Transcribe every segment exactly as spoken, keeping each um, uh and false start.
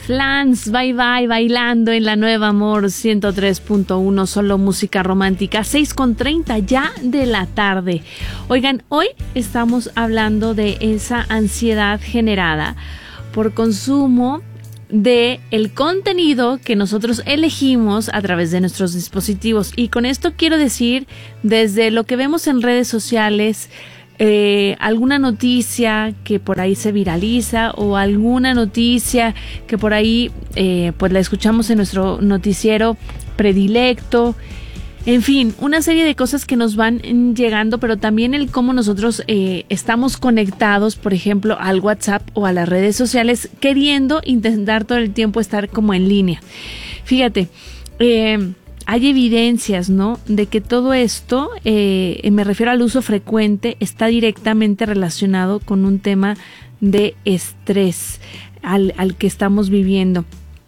Flans, bye bye, bailando en la Nueva Amor ciento tres punto uno, solo música romántica, seis con treinta ya de la tarde. Oigan, hoy estamos hablando de esa ansiedad generada por consumo de el contenido que nosotros elegimos a través de nuestros dispositivos. Y con esto quiero decir, desde lo que vemos en redes sociales, Eh, alguna noticia que por ahí se viraliza o alguna noticia que por ahí eh, pues la escuchamos en nuestro noticiero predilecto, en fin, una serie de cosas que nos van llegando, pero también el cómo nosotros eh, estamos conectados, por ejemplo, al WhatsApp o a las redes sociales, queriendo intentar todo el tiempo estar como en línea. Fíjate, eh, hay evidencias, ¿no?, de que todo esto, eh, me refiero al uso frecuente, está directamente relacionado con un tema de estrés al, al que estamos viviendo.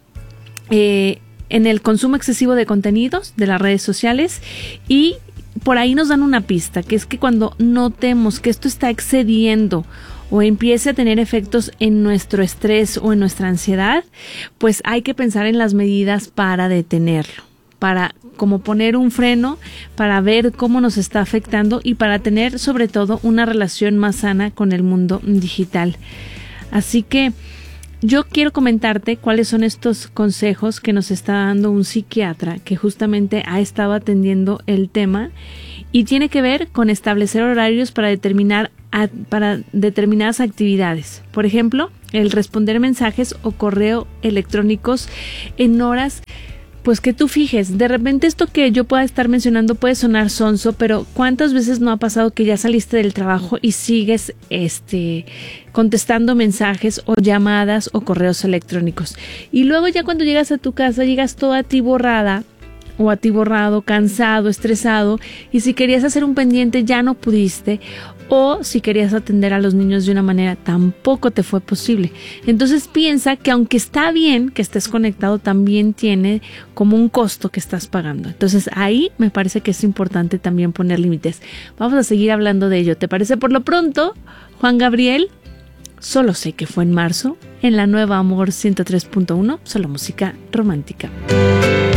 Eh, en el consumo excesivo de contenidos de las redes sociales, y por ahí nos dan una pista, que es que cuando notemos que esto está excediendo o empiece a tener efectos en nuestro estrés o en nuestra ansiedad, pues hay que pensar en las medidas para detenerlo, para como poner un freno, para ver cómo nos está afectando y para tener sobre todo una relación más sana con el mundo digital. Así que yo quiero comentarte cuáles son estos consejos que nos está dando un psiquiatra que justamente ha estado atendiendo el tema, y tiene que ver con establecer horarios para determinar a, para determinadas actividades. Por ejemplo, el responder mensajes o correo electrónicos en horas pues que tú fijes. De repente esto que yo pueda estar mencionando puede sonar sonso, pero ¿cuántas veces no ha pasado que ya saliste del trabajo y sigues este contestando mensajes o llamadas o correos electrónicos? Y luego ya cuando llegas a tu casa llegas toda atiborrada o atiborrado, cansado, estresado, y si querías hacer un pendiente ya no pudiste, o si querías atender a los niños de una manera tampoco te fue posible. Entonces piensa que aunque está bien que estés conectado, también tiene como un costo que estás pagando. Entonces ahí me parece que es importante también poner límites. Vamos a seguir hablando de ello. ¿Te parece? Por lo pronto, Juan Gabriel, solo sé que fue en marzo, en la Nueva Amor ciento tres punto uno, solo música romántica.